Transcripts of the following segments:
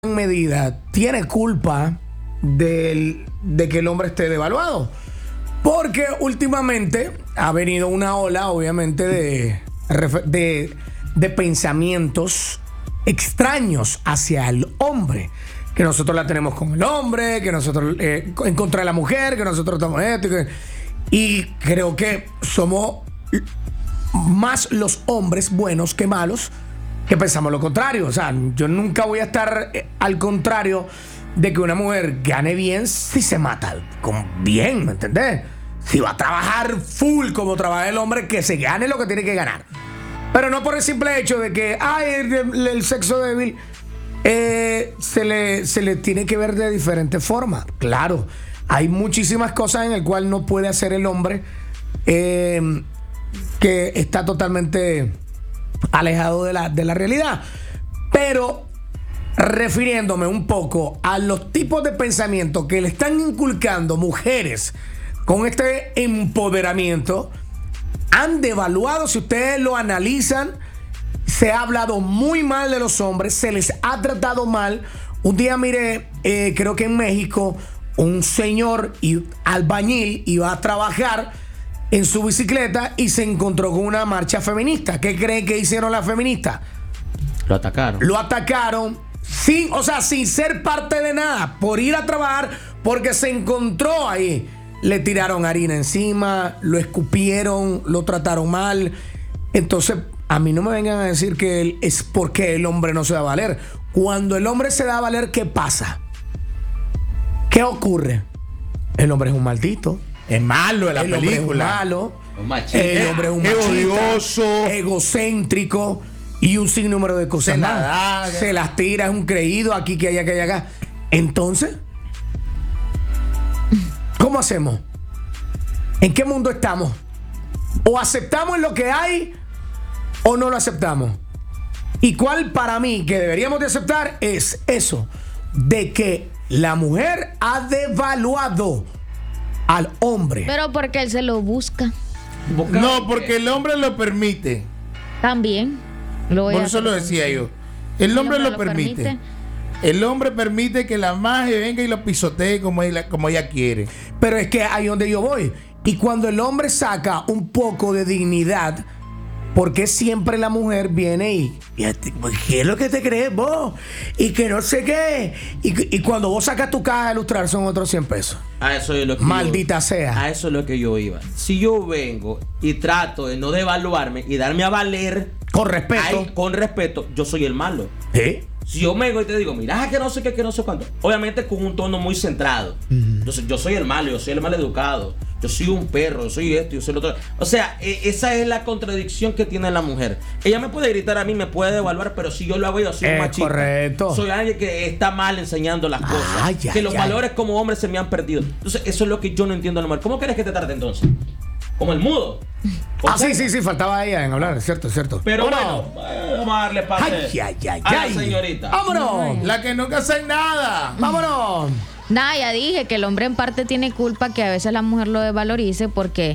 medida tiene culpa de que el hombre esté devaluado. Porque últimamente ha venido una ola, obviamente, de pensamientos extraños hacia el hombre. Que nosotros la tenemos con el hombre, que nosotros en contra de la mujer, que nosotros estamos esto. Y creo que somos más los hombres buenos que malos, que pensamos lo contrario. O sea, yo nunca voy a estar al contrario de que una mujer gane bien si se mata con bien, ¿me entendés? Si va a trabajar full como trabaja el hombre, que se gane lo que tiene que ganar. Pero no por el simple hecho de que el sexo débil se le tiene que ver de diferente forma. Claro, hay muchísimas cosas en las cuales no puede hacer el hombre que está totalmente alejado de la realidad. Pero refiriéndome un poco a los tipos de pensamiento que le están inculcando mujeres con este empoderamiento, han devaluado, si ustedes lo analizan, se ha hablado muy mal de los hombres, se les ha tratado mal. Un día miré, creo que en México, un señor albañil iba a trabajar en su bicicleta y se encontró con una marcha feminista. ¿Qué creen que hicieron las feministas? Lo atacaron. Lo atacaron sin ser parte de nada, por ir a trabajar, porque se encontró ahí. Le tiraron harina encima, lo escupieron, lo trataron mal. Entonces, a mí no me vengan a decir que es porque el hombre no se da a valer. Cuando el hombre se da a valer, ¿qué pasa? ¿Qué ocurre? El hombre es un maldito. Es malo en la película. El hombre es malo. Un machista. El hombre es un machista, odioso, egocéntrico y un sinnúmero de cosas más. Se las tira, es un creído aquí, que allá, que allá, acá. Entonces, ¿cómo hacemos? ¿En qué mundo estamos? ¿O aceptamos lo que hay o no lo aceptamos? Y cuál para mí que deberíamos de aceptar es eso, de que la mujer ha devaluado al hombre. Pero porque él se lo busca. No, porque el hombre lo permite. También. Por eso lo decía yo. El hombre lo permite. El hombre permite que la magia venga y lo pisotee como ella quiere. Pero es que ahí donde yo voy. Y cuando el hombre saca un poco de dignidad, ¿por qué siempre la mujer viene y ¿qué es lo que te crees vos? Y que no sé qué. Y cuando vos sacas tu caja de ilustrar son otros 100 pesos. A eso es lo que Maldita sea. A eso es lo que yo iba. Si yo vengo y trato de no devaluarme y darme a valer con respeto, yo soy el malo. ¿Sí? Si yo vengo y te digo, mira, que no sé qué, que no sé cuánto, obviamente con un tono muy centrado. Entonces, yo soy el malo, yo soy el mal educado, yo soy un perro, yo soy esto, yo soy lo otro. O sea, esa es la contradicción que tiene la mujer. Ella me puede gritar a mí, me puede devaluar, pero si yo lo hago, yo soy un machista. Correcto. Soy alguien que está mal enseñando las cosas. Que los valores como hombre se me han perdido. Entonces, eso es lo que yo no entiendo de la mujer. ¿Cómo querés que te trate entonces? ¿Como el mudo? Sí, faltaba ella en hablar, es cierto. Pero bueno, vamos a darle pase a la señorita. ¡Vámonos! La que nunca hace nada. ¡Vámonos! Nada, ya dije que el hombre en parte tiene culpa que a veces la mujer lo desvalorice porque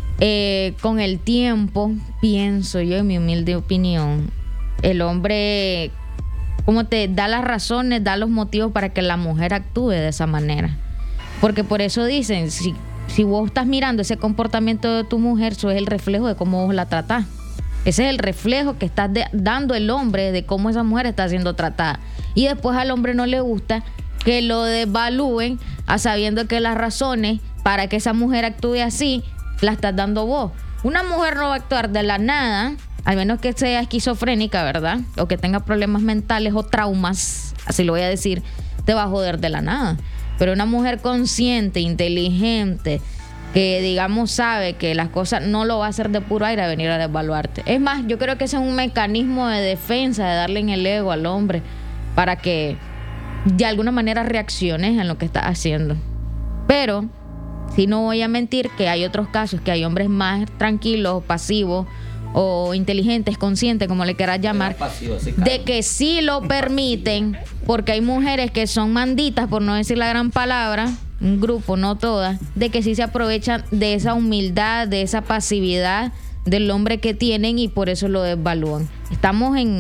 con el tiempo, pienso yo, en mi humilde opinión, el hombre como te da las razones, da los motivos para que la mujer actúe de esa manera. Porque por eso dicen, si vos estás mirando ese comportamiento de tu mujer, eso es el reflejo de cómo vos la tratás. Ese es el reflejo que está dando el hombre de cómo esa mujer está siendo tratada. Y después al hombre no le gusta que lo devalúen sabiendo que las razones para que esa mujer actúe así las estás dando vos. Una mujer no va a actuar de la nada, al menos que sea esquizofrénica, ¿verdad? O que tenga problemas mentales o traumas, así lo voy a decir, te va a joder de la nada. Pero una mujer consciente, inteligente, que digamos sabe que las cosas no lo va a hacer de puro aire a venir a devaluarte. Es más, yo creo que ese es un mecanismo de defensa, de darle en el ego al hombre para que de alguna manera reacciones en lo que está haciendo. Pero sí, no voy a mentir que hay otros casos que hay hombres más tranquilos, pasivos o inteligentes, conscientes, como le quieras llamar, de que sí lo permiten, porque hay mujeres que son manditas, por no decir la gran palabra, un grupo, no todas, de que sí se aprovechan de esa humildad, de esa pasividad del hombre que tienen y por eso lo desvalúan. Estamos en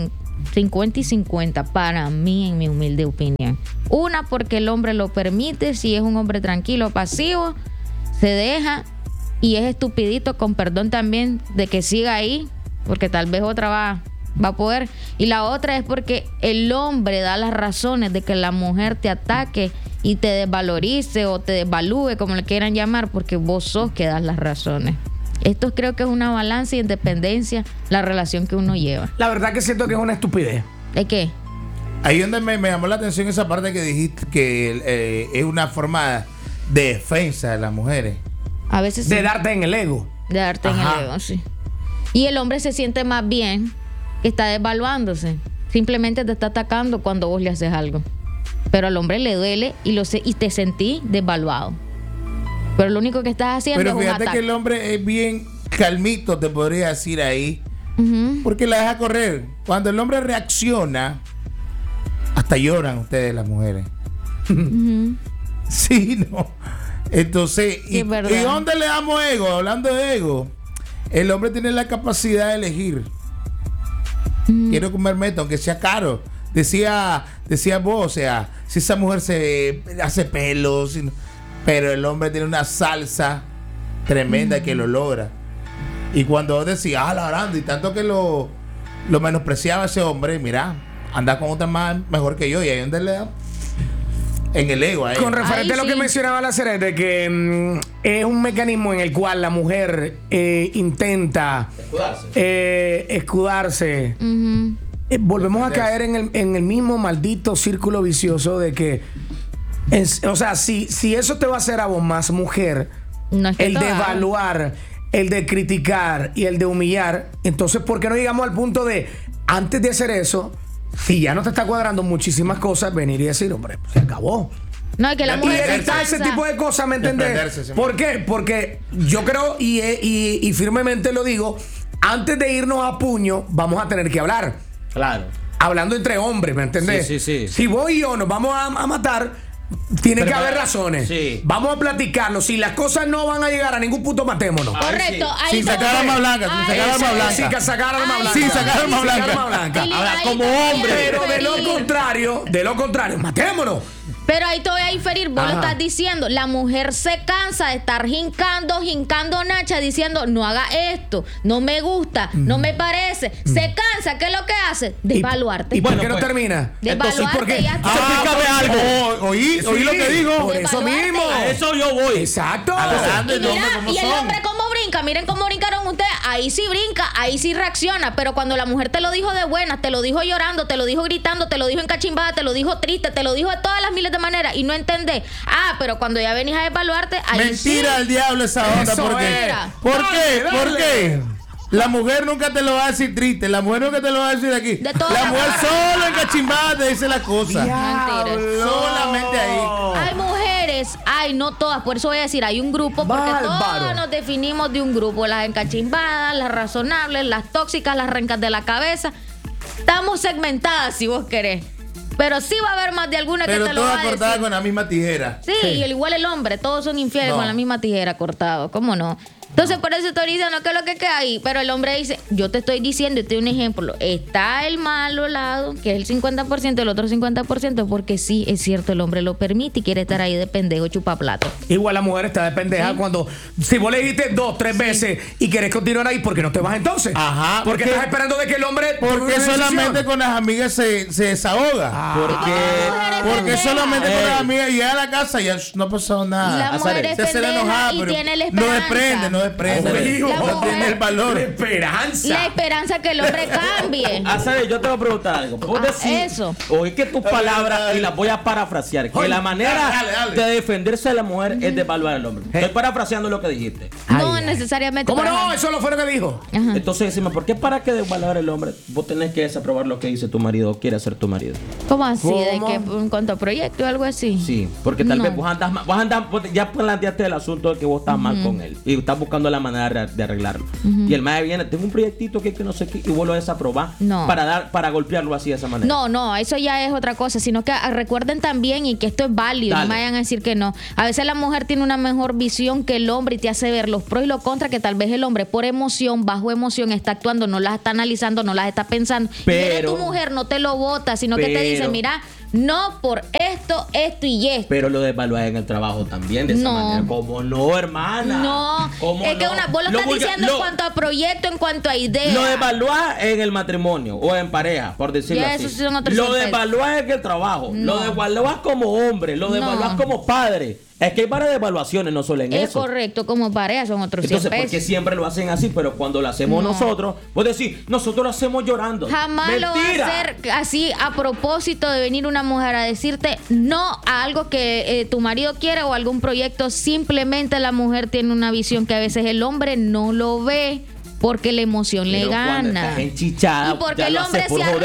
50 y 50 para mí, en mi humilde opinión. Una, porque el hombre lo permite, si es un hombre tranquilo, pasivo, se deja y es estupidito, con perdón también, de que siga ahí, porque tal vez otra va a poder. Y la otra es porque el hombre da las razones de que la mujer te ataque y te desvalorice o te desvalúe, como le quieran llamar, porque vos sos que das las razones. Esto creo que es una balanza y independencia la relación que uno lleva. La verdad que siento que es una estupidez. ¿De qué? Ahí donde me llamó la atención esa parte que dijiste que es una forma de defensa de las mujeres. A veces sí. De darte en el ego. De darte en el ego, sí. Y el hombre se siente más bien que está desvaluándose. Simplemente te está atacando cuando vos le haces algo. Pero al hombre le duele y te sentís desvaluado. Pero lo único que estás haciendo es un ataque. Pero fíjate que el hombre es bien calmito, te podría decir ahí. Porque la deja correr. Cuando el hombre reacciona, hasta lloran ustedes las mujeres. Sí, no. Entonces, sí, ¿y dónde le damos ego? Hablando de ego, el hombre tiene la capacidad de elegir. Quiero comerme esto, aunque sea caro. Decía vos, o sea, si esa mujer se hace pelos, pero el hombre tiene una salsa tremenda que lo logra. Y cuando vos decías, la grande, y tanto que lo menospreciaba ese hombre, mira, anda con otra más mejor que yo, y ahí donde le da en el ego. Con referente a lo que mencionaba la Cere, de que es un mecanismo en el cual la mujer intenta escudarse. Volvemos a caer en el mismo maldito círculo vicioso de que, o sea, si eso te va a hacer a vos más mujer, no es que el de evaluar, el de criticar y el de humillar, entonces ¿por qué no llegamos al punto de, antes de hacer eso, si ya no te está cuadrando muchísimas cosas, venir y decir, hombre, se acabó? No, es que la mujer y evitar ese tipo de cosas, ¿me entendés? ¿Por qué? Porque yo creo y firmemente lo digo, antes de irnos a puño, vamos a tener que hablar. Claro. Hablando entre hombres, ¿me entendés? Sí. Si vos y yo nos vamos a matar, tiene que haber razones. Sí. Vamos a platicarlo. Si las cosas no van a llegar a ningún punto, matémonos. Correcto. Sin sacar arma blanca. Sin sacar arma blanca. Sin sacar arma blanca. Sin sacar arma blanca. Ahora, como hombre. Pero de lo contrario, matémonos. Pero ahí te voy a inferir, vos lo estás diciendo. La mujer se cansa de estar hincando nacha, diciendo, no haga esto, no me gusta, no me parece. Se cansa, ¿qué es lo que hace? Desvaluarte. ¿Y por qué no termina? Desvaluarte. ¿Por qué? Explícame algo. Oí lo que dijo. Por eso mismo. A eso yo voy. Exacto. Y el hombre cómo brinca. Miren cómo brincaron ustedes. Ahí sí brinca, ahí sí reacciona. Pero cuando la mujer te lo dijo de buenas, te lo dijo llorando, te lo dijo gritando, te lo dijo encachimbada, te lo dijo triste, te lo dijo de todas las miles de maneras y no entendés. Pero cuando ya venís a evaluarte, ahí mentira al diablo esa onda. Eso ¿Por qué? La mujer nunca te lo va a decir triste. La mujer nunca te lo va a decir aquí. La mujer solo encachimbada te dice las cosas. Solamente ahí. Hay mujeres, no todas, por eso voy a decir, hay un grupo, porque todas nos definimos de un grupo. Las encachimbadas, las razonables, las tóxicas, las rencas de la cabeza. Estamos segmentadas, si vos querés. Pero sí va a haber más de alguna que te lo va a decir. Pero todas cortadas con la misma tijera. Sí, y igual el hombre, todos son infieles con la misma tijera cortado. ¿Cómo no? Entonces, por eso estoy diciendo que es lo que queda ahí. Pero el hombre dice, yo te estoy diciendo, te doy un ejemplo. Está el malo lado, que es el 50%, el otro 50%, porque sí, es cierto, el hombre lo permite y quiere estar ahí de pendejo chupaplato. Igual la mujer está de pendeja cuando, si vos le dijiste 2, 3 veces y querés continuar ahí, ¿por qué no te vas entonces? Ajá. Porque estás esperando de que el hombre... Porque solamente con las amigas se desahoga. Porque solamente con las amigas llega a la casa y ya no ha pasado nada. La mujer es pendeja y tiene la esperanza. No tiene el valor. La esperanza. La esperanza que el hombre cambie. Yo te voy a preguntar algo. Vos decís, eso. oí que tus palabras, y las voy a parafrasear, que la manera de defenderse de la mujer es devaluar al hombre. Estoy parafraseando lo que dijiste. No necesariamente. ¿Cómo no? Eso no fue lo que dijo. Ajá. Entonces decime, ¿por qué para que devaluar al hombre vos tenés que desaprobar lo que dice tu marido o quiere hacer tu marido? ¿Cómo así? ¿De que en cuanto a proyecto o algo así? Sí, porque tal vez vos ya planteaste el asunto de que vos estás mal con él y estás buscando la manera de arreglarlo. Y el mae viene, tengo un proyectito que no sé qué, y vos lo desaprobás para golpearlo así de esa manera. No, eso ya es otra cosa, sino que recuerden también y que esto es válido, no me vayan a decir que no. A veces la mujer tiene una mejor visión que el hombre y te hace ver los pros y los lo contra, que tal vez el hombre por emoción, bajo emoción, está actuando, no las está analizando, no las está pensando. Y viene tu mujer, no te lo bota, sino que te dice, mira, no por esto y esto. Pero lo devalúas en el trabajo también de esa manera. ¿Cómo no, hermana? No, es que vos lo estás diciendo en cuanto a proyecto, en cuanto a idea. Lo devalúas en el matrimonio o en pareja, por decirlo así. Esos son otros lo devalúas en el trabajo. Lo devalúas como hombre, lo devalúas como padre. Es que hay varias devaluaciones, no solo en eso. Es correcto, como pareja son otros 100 Entonces, porque siempre lo hacen así, pero cuando lo hacemos nosotros, vos decís, nosotros lo hacemos llorando. Jamás ¡Mentira! lo va a hacer así a propósito de venir una mujer a decirte no a algo que tu marido quiere o algún proyecto. Simplemente la mujer tiene una visión que a veces el hombre no lo ve. Porque la emoción le gana. Enchichada, y porque el hombre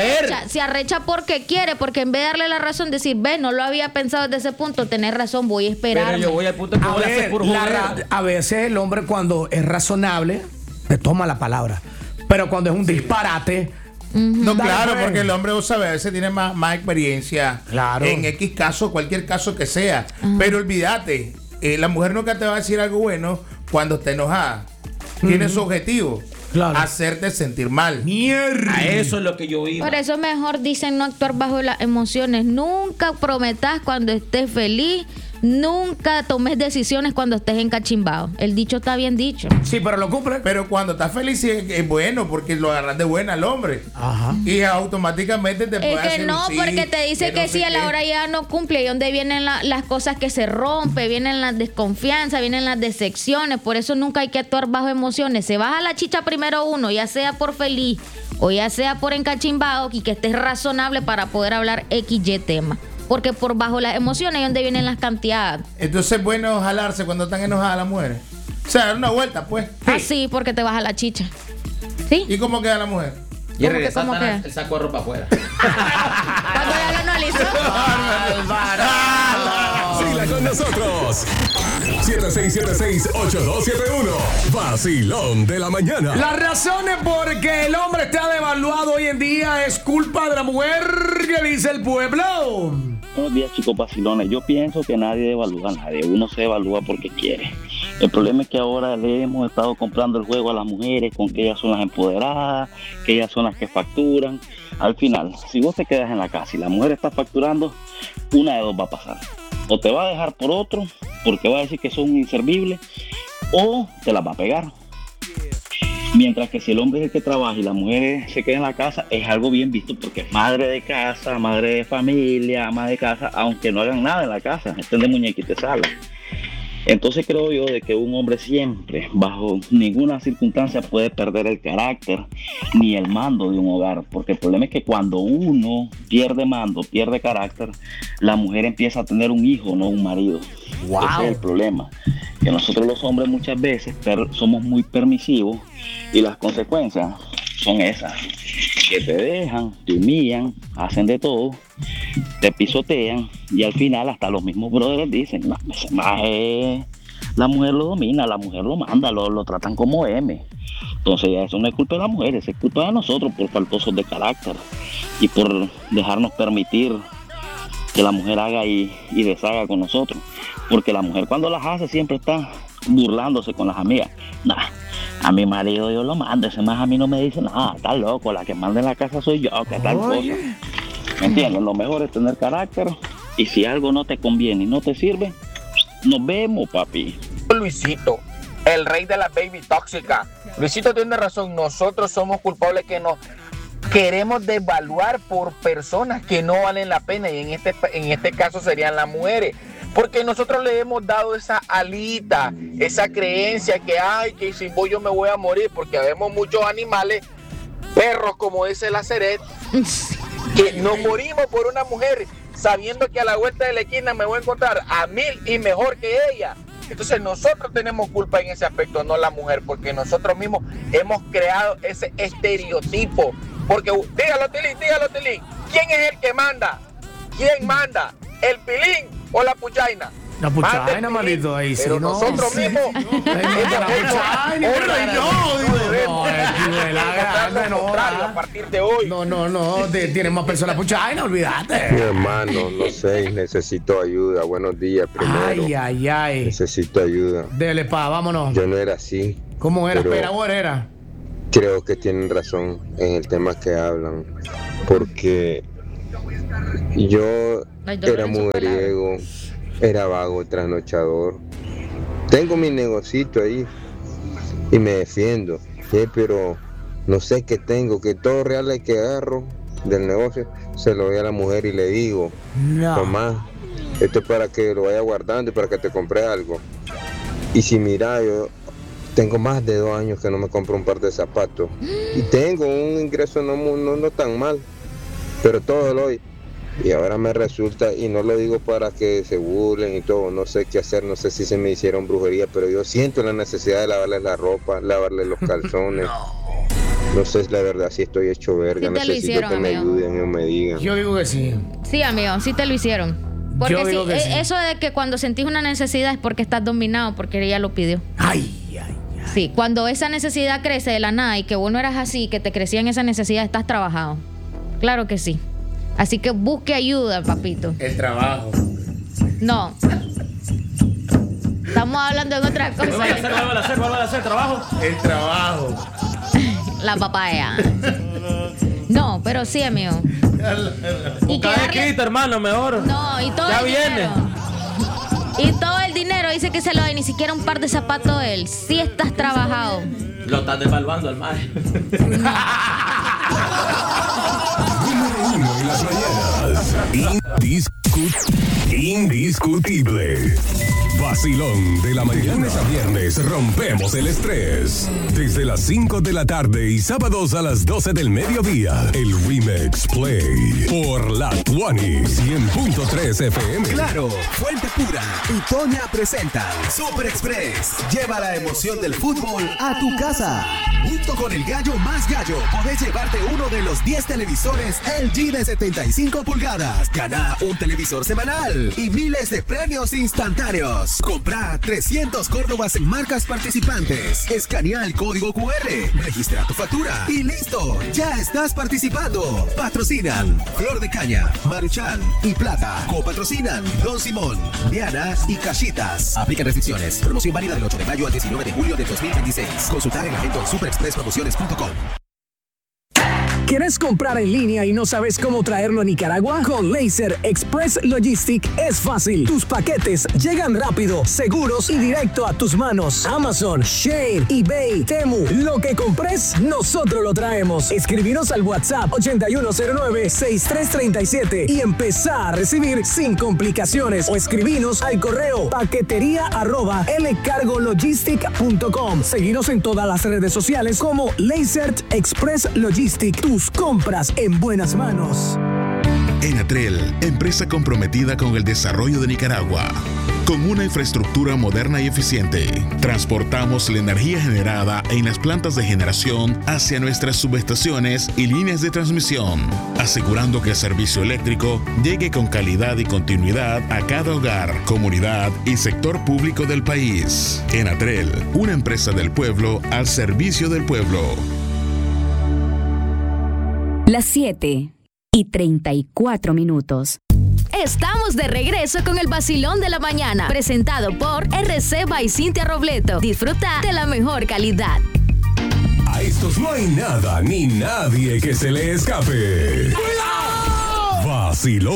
se arrecha porque quiere, porque en vez de darle la razón, decir, ve, no lo había pensado desde ese punto, tenés razón, voy a esperar. Pero yo voy al punto que voy a hacer por joder. A veces el hombre, cuando es razonable, te toma la palabra. Pero cuando es un disparate. No, claro, porque el hombre, vos sabés, a veces tiene más experiencia en X caso, cualquier caso que sea. Pero olvídate, la mujer nunca te va a decir algo bueno cuando esté enojada. Tiene su objetivo, hacerte sentir mal. Mierda. A eso es lo que yo iba. Por eso mejor dicen no actuar bajo las emociones. Nunca prometas cuando estés feliz. Nunca tomes decisiones cuando estés encachimbado. El dicho está bien dicho. Sí, pero lo cumple. Pero cuando estás feliz es bueno, porque lo agarras de buena al hombre. Ajá. Y automáticamente te puede hacer Es que no, porque te dice que si a la hora ya no cumple. Y donde vienen las cosas que se rompen, vienen las desconfianzas, vienen las decepciones. Por eso nunca hay que actuar bajo emociones. Se baja la chicha primero uno, ya sea por feliz o ya sea por encachimbado, y que estés razonable para poder hablar XY tema. Porque por bajo las emociones es donde vienen las cantidades. Entonces es bueno jalarse cuando están enojadas las mujeres. O sea, dar una vuelta, pues. Así, porque te baja la chicha. ¿Sí? ¿Y cómo queda la mujer? Y regresar el saco de ropa afuera. Cuando ya lo analizó. Síguela con nosotros. 76768271. Vacilón de la mañana. Las razones por que el hombre está devaluado hoy en día es culpa de la mujer, que dice el pueblo. Buenos días, chicos vacilones. Yo pienso que nadie devalúa a nadie. Uno se evalúa porque quiere. El problema es que ahora le hemos estado comprando el juego a las mujeres con que ellas son las empoderadas, que ellas son las que facturan. Al final, si vos te quedas en la casa y la mujer está facturando, una de dos va a pasar. O te va a dejar por otro, porque va a decir que son inservibles, o te las va a pegar. Mientras que si el hombre es el que trabaja y la mujer se queda en la casa, es algo bien visto porque es madre de casa, madre de familia, ama de casa, aunque no hagan nada en la casa, estén de muñequita de sala. Entonces creo yo de que un hombre siempre, bajo ninguna circunstancia, puede perder el carácter ni el mando de un hogar, porque el problema es que cuando uno pierde mando, pierde carácter, la mujer empieza a tener un hijo, no un marido. Wow. Ese es el problema, que nosotros los hombres muchas veces somos muy permisivos y las consecuencias son esas, que te dejan, te humillan, hacen de todo, te pisotean y al final hasta los mismos brothers dicen, no, ese maje, la mujer lo domina, la mujer lo manda, lo tratan como M. Entonces ya eso no es culpa de la mujer, es culpa de nosotros por faltosos de carácter y por dejarnos permitir que la mujer haga y deshaga con nosotros, porque la mujer cuando las hace siempre está burlándose con las amigas. Nah, a mi marido yo lo mando, ese más a mí no me dice nada, está loco, la que manda en la casa soy yo, que tal cosa. ¿Me entiendes? Lo mejor es tener carácter y si algo no te conviene y no te sirve, nos vemos, papi. Luisito, el rey de la baby tóxica. Luisito tiene razón, nosotros somos culpables que nos queremos devaluar por personas que no valen la pena y en este caso serían las mujeres. Porque nosotros le hemos dado esa alita, esa creencia que ay, que sin vos yo me voy a morir, porque vemos muchos animales, perros como dice la Ceret, que nos morimos por una mujer sabiendo que a la vuelta de la esquina me voy a encontrar a 1000 y mejor que ella. Entonces nosotros tenemos culpa en ese aspecto, no la mujer, porque nosotros mismos hemos creado ese estereotipo. Porque dígalo Tilín, ¿quién es el que manda? ¿Quién manda? ¿El pilín o la puchaina? La puchaina, maldito, ahí sí, pero no. nosotros mismos La puchaina, a partir de hoy. No, tienen más personas puchaina, olvídate. Mi hermano, no sé, necesito ayuda. Buenos días, primero. Ay. Necesito ayuda. Dele, vámonos. Yo no era así. ¿Cómo era? pero Espera, vos era. Creo que tienen razón en el tema que hablan. Porque yo era mujeriego, era vago, trasnochador. Tengo mi negocito ahí y me defiendo. Pero no sé qué tengo, que todo real que agarro del negocio se lo doy a la mujer y le digo, mamá, esto es para que lo vaya guardando y para que te compre algo. Y si mira, yo tengo más de 2 años que no me compro un par de zapatos y tengo un ingreso no tan mal, pero todo lo doy. Y ahora me resulta, y no lo digo para que se burlen y todo, no sé qué hacer, no sé si se me hicieron brujería, pero yo siento la necesidad de lavarles la ropa, lavarles los calzones. No sé, la verdad, si estoy hecho verga, Sí te lo necesito hicieron, que me amigo. ayuden o me digan. Yo digo que sí. Sí, amigo, sí te lo hicieron. Porque Yo digo que sí. eso de que cuando sentís una necesidad es porque estás dominado, porque ella lo pidió. Ay. Sí, cuando esa necesidad crece de la nada y que vos no eras así, que te crecía en esa necesidad, estás trabajado. Claro que sí. Así que busque ayuda, papito. El trabajo. No. Estamos hablando de otra cosa. Vuelve a hacer trabajo. El trabajo. La papaya. No, pero sí, amigo. Y que Cada darle- quita, hermano, mejor. No, y todo Ya el viene. dinero. Y todo el dinero dice que se lo da, y ni siquiera un par de zapatos de él. Sí estás trabajado. Lo están devaluando al mar. Número 1 en las mañanas. Indiscutible. Vacilón de la mañana. Lunes a viernes rompemos el estrés. Desde las 5 de la tarde y sábados a las 12 del mediodía. El Remix Play por la Tuani 100.3 FM. Claro, Fuente Pura y Toña presentan Super Express. Lleva la emoción del fútbol a tu casa. Junto con el gallo más gallo, podés llevarte uno de los 10 televisores LG de 75 pulgadas. Gana un televisor semanal y miles de premios instantáneos. Compra 300 Córdobas en marcas participantes. Escanea el código QR, registra tu factura y listo, ya estás participando. Patrocinan Flor de Caña, Maruchan y Plata. Copatrocinan Don Simón, Diana y Cachitas. Aplica restricciones. Promoción válida del 8 de mayo al 19 de julio de 2026. Consultar reglamento en superexpresspromociones.com. ¿Quieres comprar en línea y no sabes cómo traerlo a Nicaragua? Con Laser Express Logistic es fácil. Tus paquetes llegan rápido, seguros y directo a tus manos. Amazon, Shein, eBay, Temu, lo que compres, nosotros lo traemos. Escribinos al WhatsApp 8109-6337 y empezá a recibir sin complicaciones. O escribinos al correo paquetería@lcargologistic.com. Seguinos en todas las redes sociales como Laser Express Logistic. Tus compras en buenas manos. Enatrel, empresa comprometida con el desarrollo de Nicaragua. Con una infraestructura moderna y eficiente, transportamos la energía generada en las plantas de generación hacia nuestras subestaciones y líneas de transmisión, asegurando que el servicio eléctrico llegue con calidad y continuidad a cada hogar, comunidad y sector público del país. Enatrel, una empresa del pueblo al servicio del pueblo. Las 7:34. Estamos de regreso con el vacilón de la mañana, presentado por RC by Cintia Robleto. Disfruta de la mejor calidad. A estos no hay nada ni nadie que se le escape. Vacilón.